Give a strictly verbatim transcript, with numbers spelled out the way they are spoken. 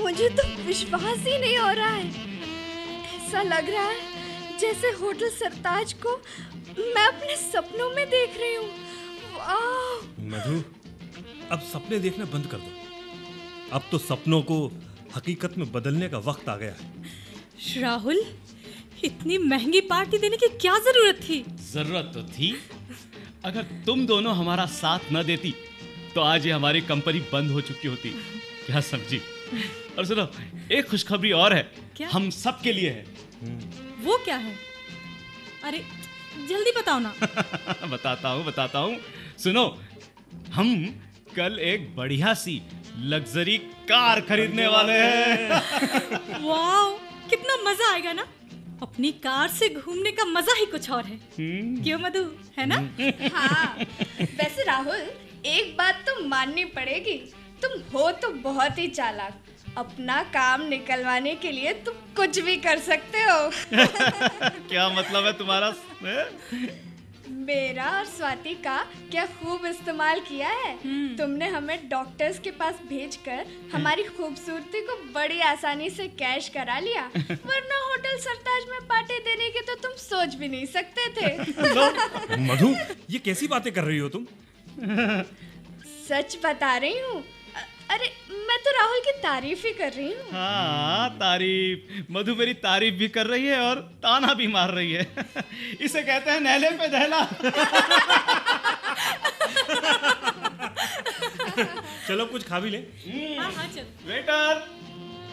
मुझे तो विश्वास ही नहीं हो रहा है। ऐसा लग रहा है जैसे होटल सरताज को मैं अपने सपनों में देख रही हूँ। वाह मधु, अब सपने देखना बंद कर दो। अब तो सपनों को हकीकत में बदलने का वक्त आ गया है। राहुल, इतनी महंगी पार्टी देने की क्या जरूरत थी? जरूरत तो थी। अगर तुम दोनों हमारा साथ न देती तो आज ये हमारी कंपनी बंद हो चुकी होती। क्या समझी? और सुनो, एक खुशखबरी और है। क्या? हम सब के लिए है। वो क्या है? अरे जल्दी बताओ ना। बताता हूँ बताता हूँ सुनो, हम कल एक बढ़िया सी लग्जरी कार खरीदने वाले हैं। वाह, कितना मजा आएगा ना। अपनी कार से घूमने का मजा ही कुछ और है। क्यों मधु, है ना? हाँ, वैसे राहुल एक बात तो माननी पड़ेगी, तुम हो तो बहुत ही चालाक। अपना काम निकलवाने के लिए तुम कुछ भी कर सकते हो। क्या मतलब है तुम्हारा? मेरा और स्वाति का क्या खूब इस्तेमाल किया है। तुमने हमें डॉक्टर्स के पास भेजकर हमारी खूबसूरती को बड़ी आसानी से कैश करा लिया, वरना होटल सरताज में पार्टी देने के तो तुम सोच भी नहीं सकते थे। मधु, ये कैसी बातें कर रही हो तुम? सच बता रही हूँ। अरे मैं तो राहुल की तारीफ ही कर रही हूँ। हाँ, तारीफ। मधु मेरी तारीफ भी कर रही है और ताना भी मार रही है। इसे कहते हैं नहले पे दहला। चलो कुछ खा भी ले। हाँ हाँ चल। वेटर,